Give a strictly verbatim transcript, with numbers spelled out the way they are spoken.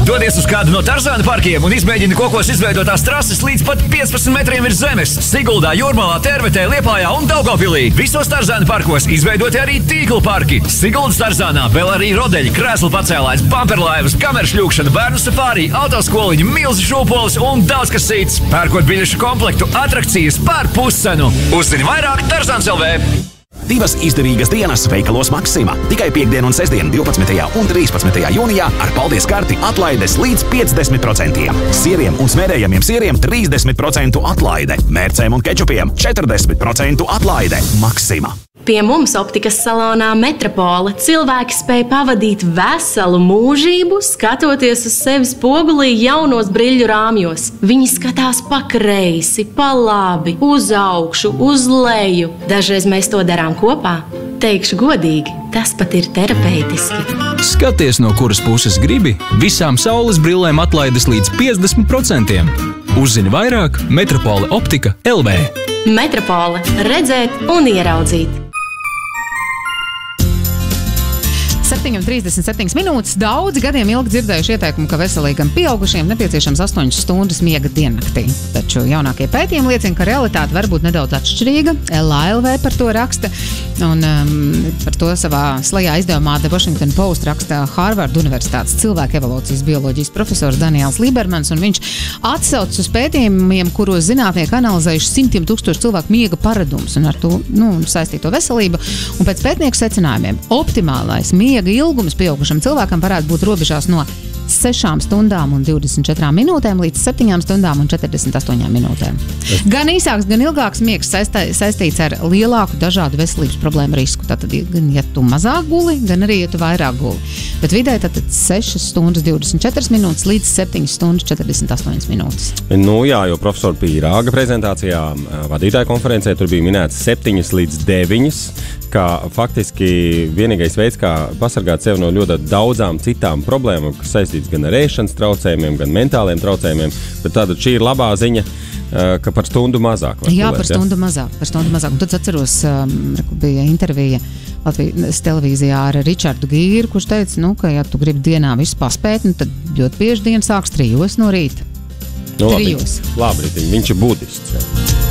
Dodies uz kādu no Tarzāna parkiem un izmēģini kokos izveidotās trases līdz pat piecpadsmit metriem virs zemes. Siguldā, Jūrmalā, Tervetē, Liepājā un Daugavpilī. Visos Tarzāna parkos izveidoti arī tīklu parki. Siguldas Tarzānā vēl arī rodeļi, krēslu pacēlājs, bumperlaivas, kameru šļūkšana, bērnu safāri, autoskoliņi, milzu šūpoles un daudz kas cits. Pērkot biļešu komplektu, atrakcijas par puscenu. Uzzini vairāk Tarzāns L V. Divas izdevīgas dienas veikalos Maksima. Tikai piekdien un sestdien divpadsmitajā un trīspadsmitajā jūnijā ar paldies karti atlaides līdz piecdesmit procentiem. Sieriem un smērējamiem sieriem trīsdesmit procentu atlaide. Mērcēm un kečupiem četrdesmit procentu atlaide. Maksima. Pie mums optikas salonā Metropola cilvēki spēj pavadīt veselu mūžību, skatoties uz sevi spogulī jaunos briļļu rāmjos. Viņi skatās pa kreisi, pa labi, uz augšu, uz leju. Dažreiz mēs to darām kopā. Teikšu godīgi, tas pat ir terapeitiski. Skaties, no kuras puses gribi, visām saules brillēm atlaides līdz piecdesmit procentiem. Uzzini vairāk Metropola optika L V. Metropola – redzēt un ieraudzīt. septiņi un trīsdesmit septiņas minūtes. Daudzi gadiem ilgi dzirdējuši ieteikumu, ka veselīgam pieaugušiem nepieciešams astoņas stundas miega diennaktī. Taču jaunākie pētījumi liecina, ka realitāte var būt nedaudz atšķirīga. L A L V par to raksta. Un um, par to savā slajā izdevumā The Washington Post raksta Harvard Universitātes cilvēku evolūcijas bioloģijas profesors Daniels Liebermans. Un viņš atsauc uz pētījumiem, kuros zinātnieki analizējuši simtiem tūkstošu cilvēku miega paradumus un ar to nu, saistīto veselību. Un pēc pētnieku secinājumiem optimālais miega ilgums pieaugušam cilvēkam varētu būt robežās no sešām stundām un divdesmit četrām minūtēm līdz septiņām stundām un četrdesmit astoņām minūtēm. Gan īsāks, gan ilgāks miegs saistā, saistīts ar lielāku dažādu veselības problēmu risku. Tātad, gan ja tu mazāk guli, gan arī, ja tu vairāk guli. Bet vidēji tātad sešas stundas divdesmit četras minūtes līdz septiņas stundas četrdesmit astoņas minūtes. Nu jā, jo profesora Pīrāga prezentācijā vadītāja konferencē tur bija minēts septiņas līdz deviņas, kā faktiski vienīgais veids, kā pasargāt sevi no ļoti daudzām citām problēmām, kas saistīts gan ar ēšanas traucējumiem, gan mentāliem traucējumiem, bet tātad šī ir labā ziņa, ka par stundu mazāk. Jā, gulēt, par stundu ja? mazāk, par stundu mazāk. Un tad atceros, um, bija intervija Latvijas televīzijā ar Ričardu Gīru, kurš teica, nu, ka ja tu gribi dienā visu paspēt, nu, tad ļoti bieži diena sāks trijos no rīta. Nu, labi, trijos. Labi, viņš ir budists. Jā.